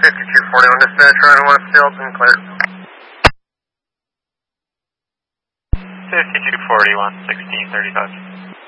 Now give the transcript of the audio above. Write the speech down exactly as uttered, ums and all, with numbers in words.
fifty-two forty-one dispatch, running West Fields and clear. fifty-two forty-one, sixteen thirty-five.